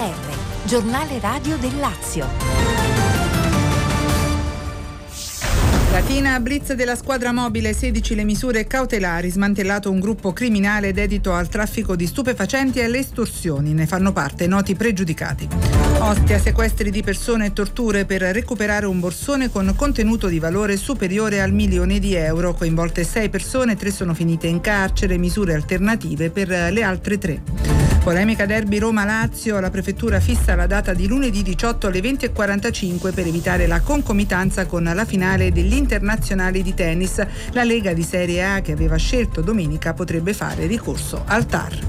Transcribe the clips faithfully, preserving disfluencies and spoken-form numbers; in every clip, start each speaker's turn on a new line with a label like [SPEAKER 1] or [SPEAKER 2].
[SPEAKER 1] R, giornale radio del Lazio.
[SPEAKER 2] Latina, blitz della squadra mobile, sedici le misure cautelari, smantellato un gruppo criminale dedito al traffico di stupefacenti e alle estorsioni, ne fanno parte noti pregiudicati. Ostia, sequestri di persone e torture per recuperare un borsone con contenuto di valore superiore al milione di euro, coinvolte sei persone, tre sono finite in carcere, misure alternative per le altre tre. Polemica derby Roma-Lazio, la prefettura fissa la data di lunedì diciotto alle venti e quarantacinque per evitare la concomitanza con la finale degli internazionali di tennis. La Lega di Serie A, che aveva scelto domenica, potrebbe fare ricorso al T A R.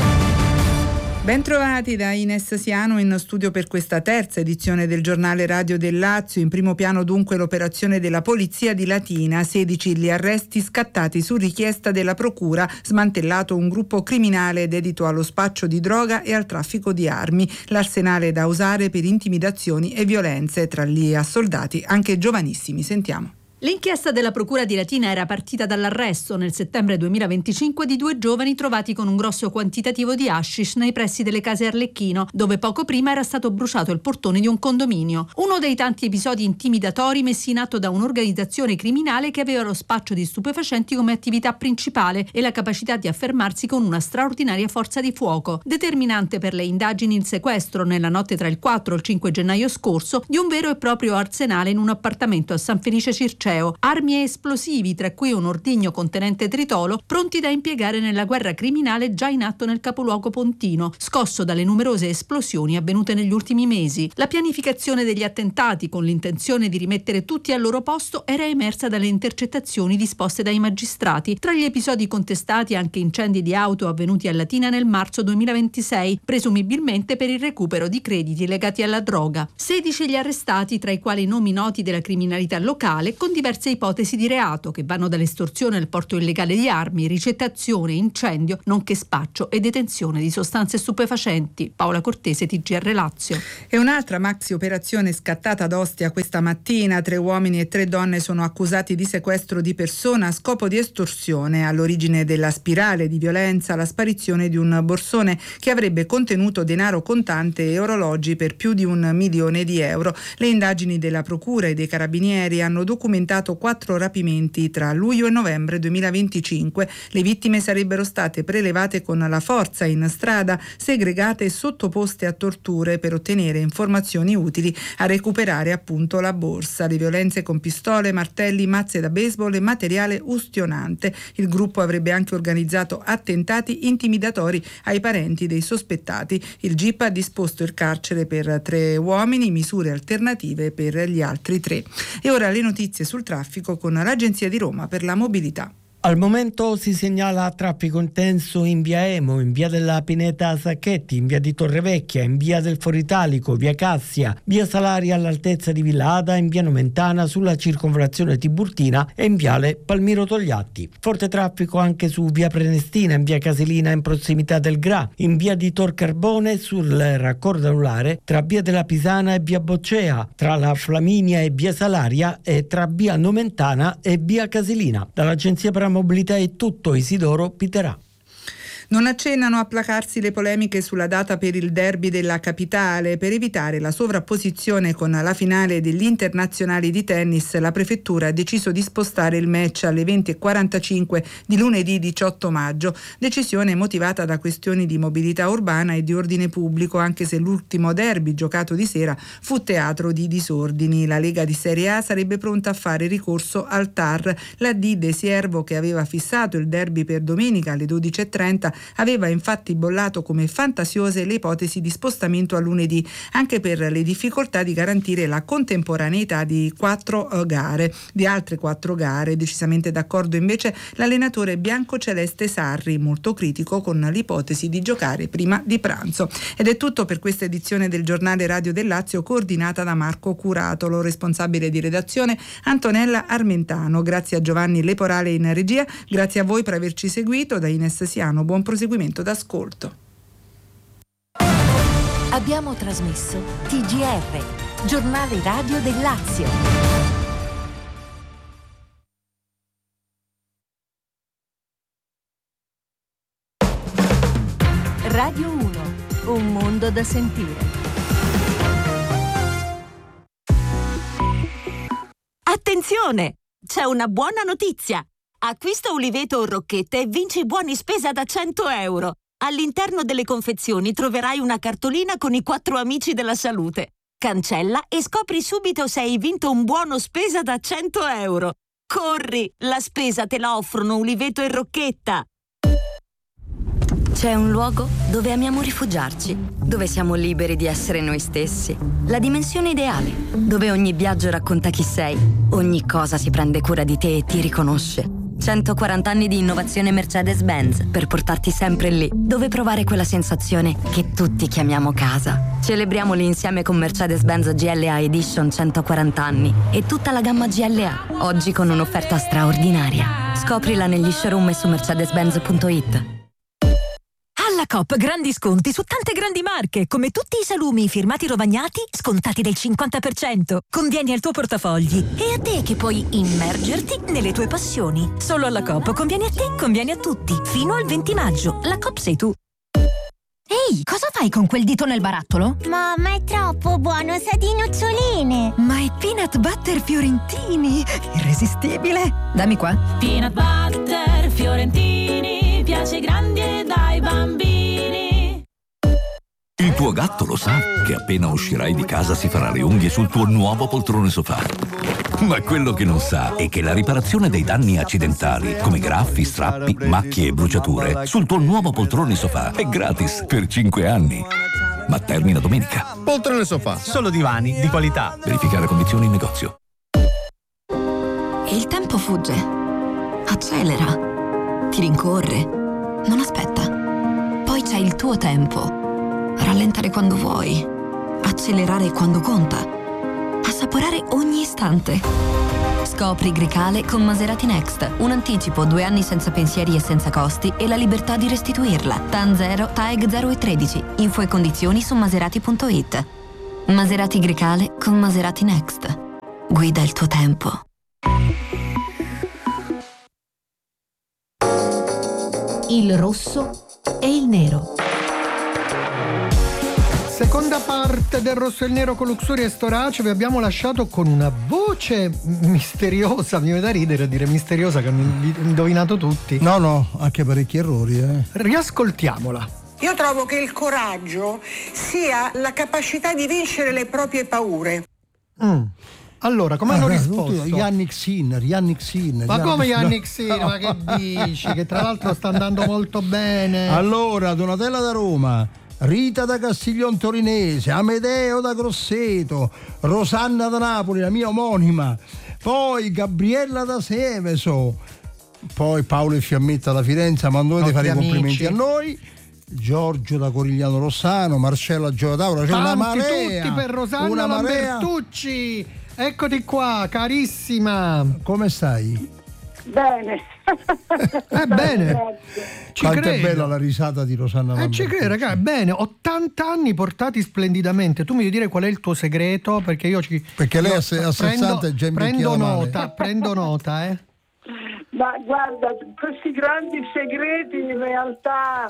[SPEAKER 2] Bentrovati da Ines Siano in studio per questa terza edizione del giornale radio del Lazio. In primo piano dunque l'operazione della polizia di Latina, sedici gli arresti scattati su richiesta della procura, smantellato un gruppo criminale dedito allo spaccio di droga e al traffico di armi, l'arsenale da usare per intimidazioni e violenze, tra gli assoldati anche giovanissimi. Sentiamo.
[SPEAKER 3] L'inchiesta della Procura di Latina era partita dall'arresto nel settembre duemilaventicinque di due giovani trovati con un grosso quantitativo di hashish nei pressi delle case Arlecchino, dove poco prima era stato bruciato il portone di un condominio. Uno dei tanti episodi intimidatori messi in atto da un'organizzazione criminale che aveva lo spaccio di stupefacenti come attività principale e la capacità di affermarsi con una straordinaria forza di fuoco. Determinante per le indagini il sequestro, nella notte tra il quattro e il cinque gennaio scorso, di un vero e proprio arsenale in un appartamento a San Felice Circeo. Armi e esplosivi, tra cui un ordigno contenente tritolo, pronti da impiegare nella guerra criminale già in atto nel capoluogo pontino, scosso dalle numerose esplosioni avvenute negli ultimi mesi. La pianificazione degli attentati, con l'intenzione di rimettere tutti al loro posto, era emersa dalle intercettazioni disposte dai magistrati. Tra gli episodi contestati anche incendi di auto avvenuti a Latina nel marzo duemilaventisei, presumibilmente per il recupero di crediti legati alla droga. sedici gli arrestati, tra i quali nomi noti della criminalità locale, con diverse ipotesi di reato che vanno dall'estorsione al porto illegale di armi, ricettazione, incendio, nonché spaccio e detenzione di sostanze stupefacenti. Paola Cortese, T G R Lazio.
[SPEAKER 2] E un'altra maxi operazione scattata ad Ostia questa mattina. Tre uomini e tre donne sono accusati di sequestro di persona a scopo di estorsione. All'origine della spirale di violenza la sparizione di un borsone che avrebbe contenuto denaro contante e orologi per più di un milione di euro. Le indagini della procura e dei carabinieri hanno documentato quattro rapimenti tra luglio e novembre duemilaventicinque. Le vittime sarebbero state prelevate con la forza in strada, segregate e sottoposte a torture per ottenere informazioni utili a recuperare appunto la borsa. Le violenze con pistole, martelli, mazze da baseball e materiale ustionante. Il gruppo avrebbe anche organizzato attentati intimidatori ai parenti dei sospettati. Il G I P ha disposto il carcere per tre uomini, misure alternative per gli altri tre. E ora le notizie sul traffico con l'Agenzia di Roma per la mobilità.
[SPEAKER 4] Al momento si segnala traffico intenso in via Emo, in via della Pineta Sacchetti, in via di Torrevecchia, in via del Foro Italico, via Cassia, via Salaria all'altezza di Villa Ada, in via Nomentana sulla circonvallazione Tiburtina e in viale Palmiro Togliatti. Forte traffico anche su via Prenestina, in via Casilina in prossimità del Gra, in via di Tor Carbone sul raccordo anulare tra via della Pisana e via Boccea, tra la Flaminia e via Salaria e tra via Nomentana e via Casilina. Dall'Agenzia per la Mobilità è tutto. Isidoro Piterà.
[SPEAKER 2] Non accennano a placarsi le polemiche sulla data per il derby della capitale. Per evitare la sovrapposizione con la finale degli internazionali di tennis, la prefettura ha deciso di spostare il match alle venti e quarantacinque di lunedì diciotto maggio. Decisione motivata da questioni di mobilità urbana e di ordine pubblico, anche se l'ultimo derby giocato di sera fu teatro di disordini. La Lega di Serie A sarebbe pronta a fare ricorso al T A R. La D De Siervo, che aveva fissato il derby per domenica alle dodici e trenta, aveva infatti bollato come fantasiose le ipotesi di spostamento a lunedì, anche per le difficoltà di garantire la contemporaneità di quattro uh, gare, di altre quattro gare. Decisamente d'accordo invece l'allenatore biancoceleste Sarri, molto critico con l'ipotesi di giocare prima di pranzo. Ed è tutto per questa edizione del giornale radio del Lazio, coordinata da Marco Curatolo, responsabile di redazione Antonella Armentano. Grazie a Giovanni Leporale in regia, grazie a voi per averci seguito. Da Ines Siano, buon proseguimento d'ascolto.
[SPEAKER 1] Abbiamo trasmesso T G R, giornale radio del Lazio. Radio uno. un mondo da sentire.
[SPEAKER 5] Attenzione! C'è una buona notizia! Acquista Uliveto o Rocchette e vinci buoni spesa da cento euro. All'interno delle confezioni troverai una cartolina con i quattro amici della salute. Cancella e scopri subito se hai vinto un buono spesa da cento euro. Corri! La spesa te la offrono Uliveto e Rocchetta.
[SPEAKER 6] C'è un luogo dove amiamo rifugiarci, dove siamo liberi di essere noi stessi. La dimensione ideale, dove ogni viaggio racconta chi sei, ogni cosa si prende cura di te e ti riconosce. centoquaranta anni di innovazione Mercedes-Benz per portarti sempre lì, dove provare quella sensazione che tutti chiamiamo casa. Celebriamoli insieme con Mercedes-Benz G L A Edition centoquaranta anni e tutta la gamma G L A, oggi con un'offerta straordinaria. Scoprila negli showroom e su mercedes benz punto it.
[SPEAKER 7] Alla Coop grandi sconti su tante grandi marche, come tutti i salumi firmati Rovagnati, scontati del cinquanta per cento. Convieni al tuo portafogli e a te che puoi immergerti nelle tue passioni. Solo alla Coop conviene a te, conviene a tutti. Fino al venti maggio. La Coop sei tu.
[SPEAKER 8] Ehi, cosa fai con quel dito nel barattolo?
[SPEAKER 9] Mamma, è troppo buono, sa di noccioline.
[SPEAKER 7] Ma è peanut butter fiorentini, irresistibile. Dammi qua.
[SPEAKER 10] Peanut butter fiorentini, piace grandi e dai bambini.
[SPEAKER 11] Il tuo gatto lo sa che appena uscirai di casa si farà le unghie sul tuo nuovo poltrone sofà. Ma quello che non sa è che la riparazione dei danni accidentali, come graffi, strappi, macchie e bruciature, sul tuo nuovo poltrone sofà è gratis per cinque anni. Ma termina domenica.
[SPEAKER 12] Poltrone sofà, solo divani di qualità.
[SPEAKER 11] Verificare condizioni in negozio.
[SPEAKER 7] E il tempo fugge, accelera, ti rincorre, non aspetta. Poi c'è il tuo tempo. Rallentare quando vuoi, accelerare quando conta. Assaporare ogni istante. Scopri Grecale con Maserati Next. Un anticipo, due anni senza pensieri e senza costi e la libertà di restituirla. T A N zero, T A E G zero e tredici. Info e condizioni su maserati punto it. Maserati Grecale con Maserati Next. Guida il tuo tempo.
[SPEAKER 1] Il rosso e il nero.
[SPEAKER 13] Seconda parte del Rosso e il Nero con Luxuria e Storace. Vi abbiamo lasciato con una voce misteriosa. Mi viene da ridere a dire misteriosa, che hanno indovinato tutti.
[SPEAKER 14] No, no, anche parecchi errori, eh.
[SPEAKER 13] Riascoltiamola.
[SPEAKER 15] Io trovo che il coraggio sia la capacità di vincere le proprie paure.
[SPEAKER 13] Mm. Allora, come ah, hanno risposto?
[SPEAKER 14] Yannick Sinner, Yannick Sinner.
[SPEAKER 13] Ma
[SPEAKER 14] Yannick...
[SPEAKER 13] come Yannick Sinner? No. Ma che dici? Che tra l'altro sta andando molto bene.
[SPEAKER 14] Allora, Donatella da Roma, Rita da Castiglion Torinese, Amedeo da Grosseto, Rosanna da Napoli, la mia omonima, poi Gabriella da Seveso, poi Paolo e Fiammetta da Firenze, ma non dovete fare i complimenti a noi, Giorgio da Corigliano Rossano, Marcella Giotauro, c'è
[SPEAKER 13] tanti,
[SPEAKER 14] una marea,
[SPEAKER 13] tutti per Rosanna una Lambertucci, eccoti qua, carissima.
[SPEAKER 14] Come stai?
[SPEAKER 16] Bene.
[SPEAKER 13] Eh, bene. Ci
[SPEAKER 14] Quanto
[SPEAKER 13] credo.
[SPEAKER 14] È bella la risata di Rosanna
[SPEAKER 13] Eh, ci credo, ragazzi. Bene, ottanta anni portati splendidamente. Tu mi devi dire qual è il tuo segreto? Perché io ci.
[SPEAKER 14] Perché lei
[SPEAKER 13] io
[SPEAKER 14] a sessanta è già
[SPEAKER 13] prendo nota,
[SPEAKER 14] male.
[SPEAKER 13] prendo nota, eh.
[SPEAKER 16] Ma guarda, questi grandi segreti in realtà,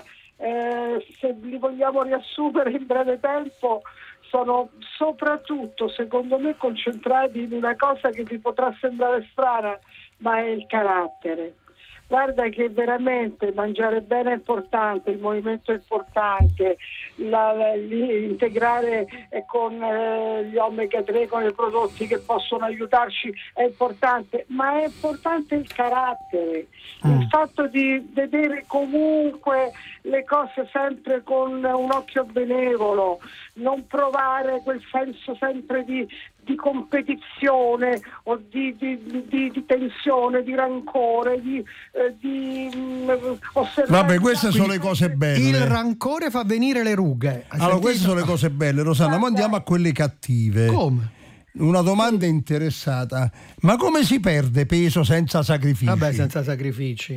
[SPEAKER 16] eh, se li vogliamo riassumere in breve tempo, sono soprattutto, secondo me, concentrati in una cosa che ti potrà sembrare strana, ma è il carattere. Guarda che veramente mangiare bene è importante, il movimento è importante, la, la, integrare con eh, gli omega tre, con i prodotti che possono aiutarci è importante, ma è importante il carattere, mm. il fatto di vedere comunque le cose sempre con un occhio benevolo, non provare quel senso sempre di di competizione o di, di, di, di tensione, di rancore, di, eh, di mh, osservazione.
[SPEAKER 14] Vabbè, queste sono le cose belle.
[SPEAKER 13] Il rancore fa venire le rughe.
[SPEAKER 14] Hai allora, sentito? Queste sono le cose belle, Rosanna, ma andiamo a quelle cattive.
[SPEAKER 13] Come?
[SPEAKER 14] Una domanda interessata. Ma come si perde peso senza sacrifici?
[SPEAKER 13] Vabbè, senza sacrifici.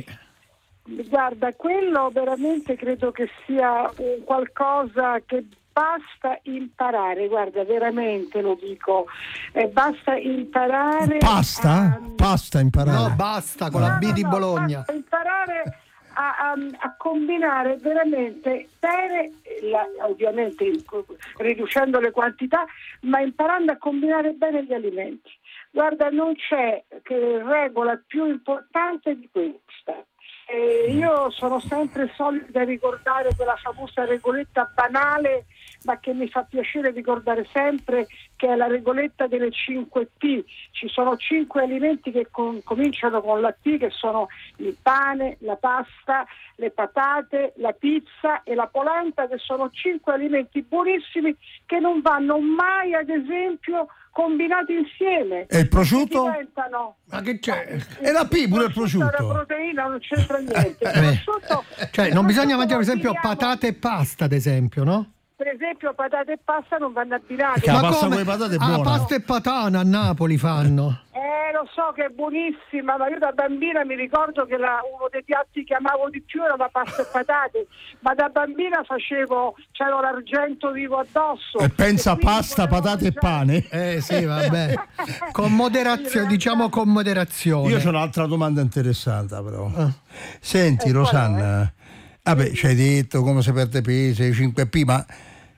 [SPEAKER 16] Guarda, quello veramente credo che sia un qualcosa che basta imparare, guarda, veramente lo dico, eh, basta imparare.
[SPEAKER 14] Pasta?
[SPEAKER 16] A...
[SPEAKER 14] Pasta imparare?
[SPEAKER 13] No, basta con no, la B no, di Bologna.
[SPEAKER 16] Basta imparare a, a, a combinare veramente bene, la, ovviamente riducendo le quantità, ma imparando a combinare bene gli alimenti. Guarda, non c'è che regola più importante di questa. E io sono sempre solita ricordare quella famosa regoletta banale, ma che mi fa piacere ricordare sempre, che è la regoletta delle cinque P. Ci sono cinque alimenti che com- cominciano con la P, che sono il pane, la pasta, le patate, la pizza e la polenta, che sono cinque alimenti buonissimi che non vanno mai, ad esempio, combinati insieme.
[SPEAKER 14] E il prosciutto?
[SPEAKER 16] Diventano...
[SPEAKER 13] Ma che c'è?
[SPEAKER 14] E la P pure il prosciutto.
[SPEAKER 16] La proteina non c'entra niente. Il
[SPEAKER 13] Eh.
[SPEAKER 16] prosciutto,
[SPEAKER 13] Cioè, non bisogna mangiare, per esempio,
[SPEAKER 16] abbiniamo-
[SPEAKER 13] patate e pasta, ad esempio, no?
[SPEAKER 16] Per esempio, patate e pasta non vanno abbinati.
[SPEAKER 14] Perché la pasta con le patate è
[SPEAKER 13] Ah,
[SPEAKER 14] buona.
[SPEAKER 13] pasta e patana a Napoli fanno.
[SPEAKER 16] Eh, lo so che è buonissima, ma io da bambina mi ricordo che la, uno dei piatti che amavo di più era la pasta e patate, ma da bambina facevo, c'era l'argento vivo addosso.
[SPEAKER 14] E pensa
[SPEAKER 16] quindi
[SPEAKER 14] pasta,
[SPEAKER 16] volevo
[SPEAKER 14] patate e
[SPEAKER 16] mangiare-
[SPEAKER 14] pane.
[SPEAKER 13] Eh sì, vabbè. Con moderazione, diciamo con moderazione.
[SPEAKER 14] Io ho un'altra domanda interessante però.
[SPEAKER 13] Ah.
[SPEAKER 14] Senti
[SPEAKER 16] Eh, qual
[SPEAKER 14] Rosanna, vabbè, ci hai detto come si perde peso, i cinque P, ma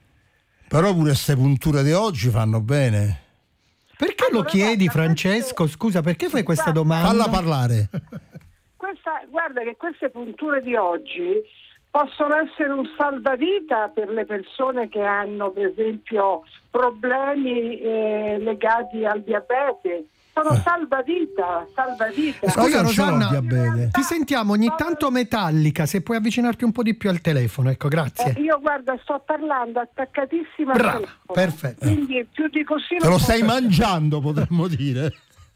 [SPEAKER 14] però pure queste punture di oggi fanno bene.
[SPEAKER 13] Perché lo
[SPEAKER 16] Allora,
[SPEAKER 13] chiedi,
[SPEAKER 16] guarda,
[SPEAKER 13] Francesco? Scusa, perché fai questa
[SPEAKER 16] Guarda,
[SPEAKER 13] domanda?
[SPEAKER 14] Falla parlare.
[SPEAKER 16] Questa, guarda che queste punture di oggi possono essere un salvavita per le persone che hanno, per esempio, problemi eh, legati al diabete. Sono salvavita, salvavita.
[SPEAKER 14] Scusa,
[SPEAKER 13] Scusa
[SPEAKER 14] non ce l'ho il
[SPEAKER 13] Rosanna,
[SPEAKER 14] diabete.
[SPEAKER 13] ti sentiamo ogni tanto metallica, se puoi avvicinarti un po' di più al telefono, ecco, grazie.
[SPEAKER 16] Eh, io guarda, sto parlando attaccatissima al
[SPEAKER 13] Brava,
[SPEAKER 16] telefono.
[SPEAKER 13] perfetto.
[SPEAKER 16] Quindi più di così
[SPEAKER 14] Te
[SPEAKER 16] non
[SPEAKER 14] lo
[SPEAKER 16] posso-
[SPEAKER 14] stai mangiando, potremmo dire.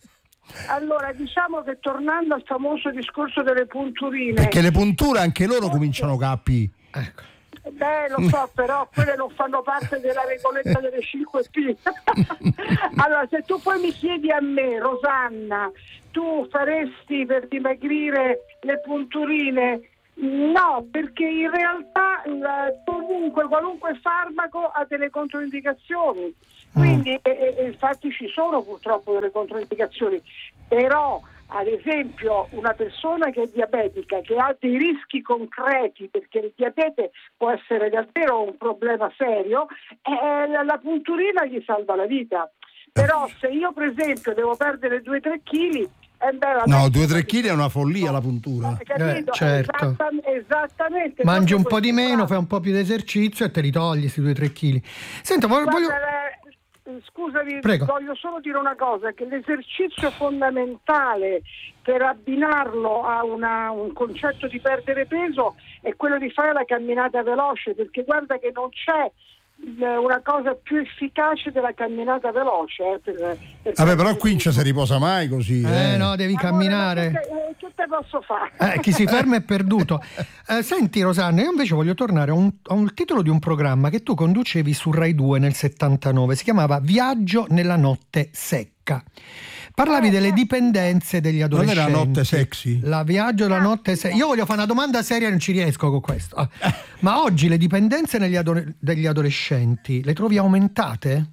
[SPEAKER 16] Allora, diciamo che tornando al famoso discorso delle punturine,
[SPEAKER 14] Perché le punture anche loro cominciano con la P.
[SPEAKER 13] Ecco.
[SPEAKER 16] beh, lo so, però quelle non fanno parte della regoletta delle cinque P. Allora, se tu poi mi chiedi a me, Rosanna, tu faresti per dimagrire le punturine? No, perché in realtà eh, comunque qualunque farmaco ha delle controindicazioni. Quindi, e, e, infatti ci sono purtroppo delle controindicazioni, però ad esempio una persona che è diabetica, che ha dei rischi concreti, perché il diabete può essere davvero un problema serio, eh, la, la punturina gli salva la vita. Però se io per esempio devo perdere due tre chili, eh, beh,
[SPEAKER 14] No, due tre chili è una follia la puntura.
[SPEAKER 16] capito?
[SPEAKER 13] Eh, certo.
[SPEAKER 16] Esattam- esattamente.
[SPEAKER 13] Mangi un
[SPEAKER 16] proprio
[SPEAKER 13] po' di
[SPEAKER 16] questo
[SPEAKER 13] meno,
[SPEAKER 16] qua.
[SPEAKER 13] fai un po' più di esercizio e te li togli questi due tre chili. Senta, voglio... voglio-
[SPEAKER 16] Guarda, eh, scusami,
[SPEAKER 13] Prego.
[SPEAKER 16] voglio solo dire una cosa, che l'esercizio fondamentale per abbinarlo a una, un concetto di perdere peso è quello di fare la camminata veloce, perché guarda che non c'è eh, una cosa più efficace della camminata veloce. Eh, per, per
[SPEAKER 14] Vabbè, però qui non ci si riposa mai così.
[SPEAKER 13] Eh
[SPEAKER 14] eh.
[SPEAKER 13] no, devi
[SPEAKER 16] Amore,
[SPEAKER 13] camminare.
[SPEAKER 16] ma Che, eh, che te posso fare?
[SPEAKER 13] Eh, chi si ferma è perduto. Eh, senti Rosanna, io invece voglio tornare a un, a un titolo di un programma che tu conducevi su Rai due nel settantanove, si chiamava Viaggio nella notte secca. Parlavi delle dipendenze degli
[SPEAKER 14] Non
[SPEAKER 13] adolescenti.
[SPEAKER 14] era notte sexy?
[SPEAKER 13] La viaggio della notte secca. Io voglio fare una domanda seria e non ci riesco con questo. Ah, ma oggi le dipendenze negli ado- degli adolescenti le trovi aumentate?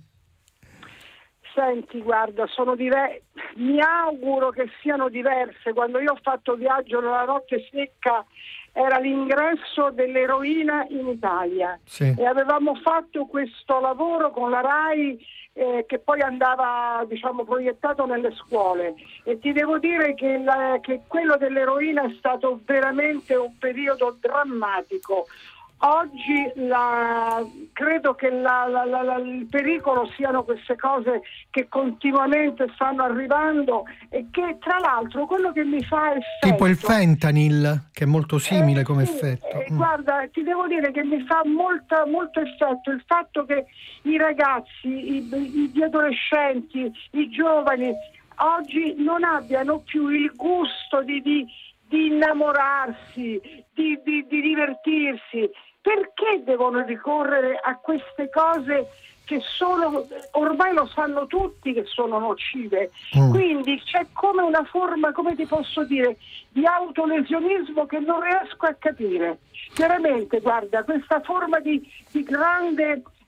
[SPEAKER 16] Senti, guarda, sono diver- mi auguro che siano diverse. Quando io ho fatto Viaggio nella notte secca era l'ingresso dell'eroina in Italia,
[SPEAKER 13] Sì.
[SPEAKER 16] e avevamo fatto questo lavoro con la Rai eh, che poi andava, diciamo, proiettato nelle scuole, e ti devo dire che, la- che quello dell'eroina è stato veramente un periodo drammatico. Oggi la, credo che la, la, la, la, il pericolo siano queste cose che continuamente stanno arrivando, e che tra l'altro quello che mi fa effetto,
[SPEAKER 13] Tipo il fentanyl, che è molto simile
[SPEAKER 16] eh,
[SPEAKER 13] come
[SPEAKER 16] sì,
[SPEAKER 13] effetto.
[SPEAKER 16] eh,
[SPEAKER 13] Mm.
[SPEAKER 16] guarda, ti devo dire che mi fa molta, molto effetto il fatto che i ragazzi, i, i- gli adolescenti, i giovani oggi non abbiano più il gusto di, di, di innamorarsi, di, di, di divertirsi. Perché devono ricorrere a queste cose che sono, ormai lo sanno tutti che sono nocive?
[SPEAKER 13] Mm.
[SPEAKER 16] Quindi c'è come una forma, come ti posso dire, di autolesionismo che non riesco a capire. Veramente, guarda, questa forma di, di grande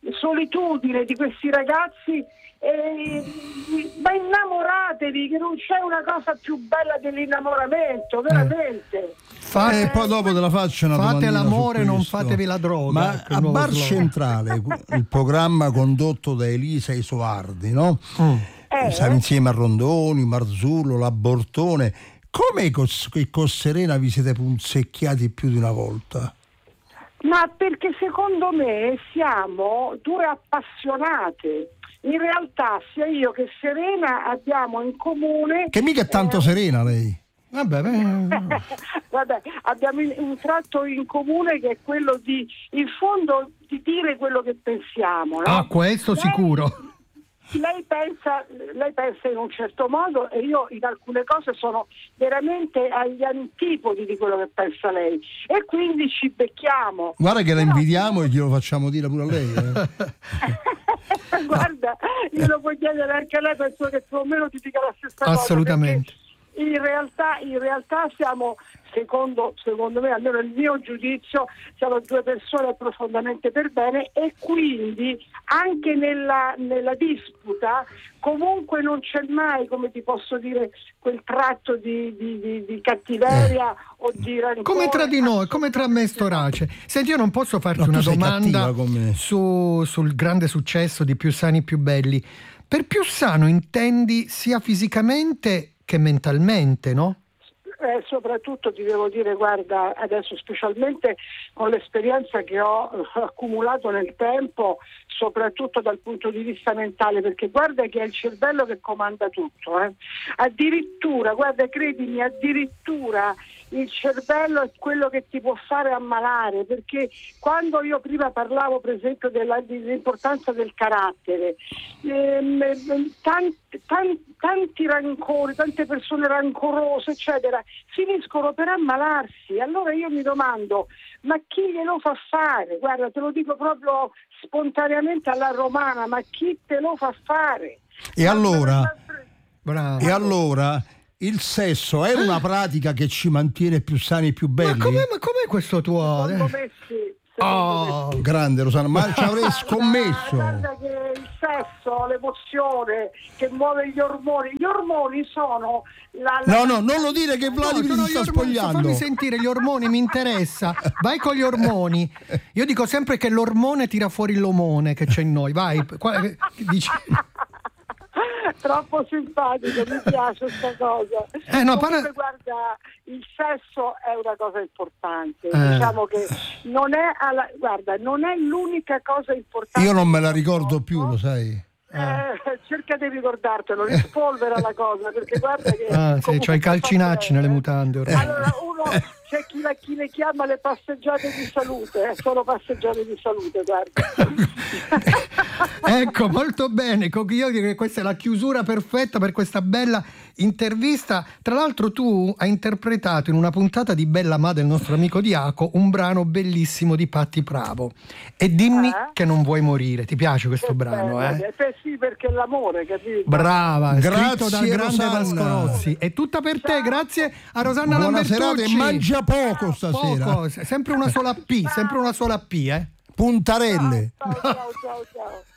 [SPEAKER 16] solitudine di questi ragazzi, eh, ma innamoratevi, che non c'è una cosa più bella dell'innamoramento, veramente.
[SPEAKER 14] Fate, e poi dopo te la faccio una
[SPEAKER 13] fate l'amore, non
[SPEAKER 14] questo.
[SPEAKER 13] fatevi la droga.
[SPEAKER 14] Ma a Bar slogan. Centrale, il programma condotto da Elisa Isoardi, no? Mm. Eh. Siamo insieme a Rondoni, Marzullo, Labortone. Come con Serena vi siete punzecchiati più di una volta?
[SPEAKER 16] Ma perché secondo me siamo due appassionate. In realtà sia io che Serena abbiamo in comune...
[SPEAKER 14] Che mica è tanto eh, serena lei.
[SPEAKER 13] Vabbè,
[SPEAKER 16] Vabbè, abbiamo un tratto in comune che è quello di, in fondo, di dire quello che pensiamo. No?
[SPEAKER 13] Ah, questo lei, sicuro.
[SPEAKER 16] Lei pensa, lei pensa in un certo modo e io in alcune cose sono veramente agli antipodi di quello che pensa lei e quindi ci becchiamo.
[SPEAKER 14] Guarda che la invidiamo e glielo facciamo dire pure a lei.
[SPEAKER 16] Eh. Guarda, io lo puoi chiedere anche a lei, penso che più o meno ti dica la stessa cosa.
[SPEAKER 13] Assolutamente.
[SPEAKER 16] In realtà, in realtà siamo, secondo, secondo me, almeno il mio giudizio, siamo due persone profondamente per bene e quindi anche nella, nella disputa comunque non c'è mai, come ti posso dire, quel tratto di, di, di, di cattiveria eh. o di rancore.
[SPEAKER 13] Come tra di noi, come tra me e Storace. Senti, io non posso farti no, una domanda su, sul grande successo di Più sani più belli. Per più sano intendi sia fisicamente che mentalmente, no?
[SPEAKER 16] Eh, soprattutto ti devo dire, guarda, adesso specialmente con l'esperienza che ho accumulato nel tempo, soprattutto dal punto di vista mentale, perché guarda che è il cervello che comanda tutto, eh. Addirittura, guarda, credimi, addirittura il cervello è quello che ti può fare ammalare, perché quando io prima parlavo per esempio della, dell'importanza del carattere, ehm, tanti, tanti, tanti rancori, tante persone rancorose eccetera finiscono per ammalarsi. Allora io mi domando, ma chi glielo fa fare? Guarda, te lo dico proprio spontaneamente alla romana, ma chi te lo fa fare?
[SPEAKER 14] E allora, bravo. E allora il sesso è una pratica che ci mantiene più sani e più belli?
[SPEAKER 13] Ma com'è, ma com'è questo tuo?
[SPEAKER 16] Secondo me sì.
[SPEAKER 14] Oh, me sì. Grande Rosanna, ma ci avrei scommesso.
[SPEAKER 16] Guarda che il sesso, l'emozione che muove gli ormoni, gli ormoni sono la, la...
[SPEAKER 14] No, no, non lo dire che Vladimir no, si sta
[SPEAKER 13] ormoni,
[SPEAKER 14] spogliando.
[SPEAKER 13] Fammi sentire gli ormoni, mi interessa. Vai con gli ormoni. Io dico sempre che l'ormone tira fuori l'omone che c'è in noi. Vai, qua, dici...
[SPEAKER 16] Troppo simpatico, mi piace questa cosa.
[SPEAKER 13] Eh, no,
[SPEAKER 16] Comunque,
[SPEAKER 13] para...
[SPEAKER 16] guarda, il sesso è una cosa importante.
[SPEAKER 14] Eh.
[SPEAKER 16] Diciamo che non è alla... guarda, non è l'unica cosa importante.
[SPEAKER 14] Io non me la ricordo più, lo sai.
[SPEAKER 16] Eh, cerca di ricordartelo, rispolvera la cosa, perché guarda che
[SPEAKER 13] ah, sì, c'ho i calcinacci nelle mutande ormai.
[SPEAKER 16] Allora uno c'è chi, la, chi le chiama le passeggiate di salute, eh, sono passeggiate di salute, guarda.
[SPEAKER 13] Ecco, molto bene, io direi che questa è la chiusura perfetta per questa bella intervista. Tra l'altro tu hai interpretato in una puntata di Bella Ma del nostro amico Diaco un brano bellissimo di Patti Bravo e dimmi eh? che non vuoi morire. Ti piace questo che brano?
[SPEAKER 16] Bello,
[SPEAKER 13] eh?
[SPEAKER 16] eh sì, perché è l'amore, capito?
[SPEAKER 13] Brava,
[SPEAKER 14] grazie,
[SPEAKER 13] scritto dal grande Vasco Rossi. È tutta per te, grazie a Rosanna
[SPEAKER 14] Buona
[SPEAKER 13] Lambertucci.
[SPEAKER 14] Serata e mangia poco stasera.
[SPEAKER 13] Poco, sempre una sola P, sempre una sola P, eh?
[SPEAKER 14] Puntarelle.
[SPEAKER 16] Ciao, ciao, ciao, ciao.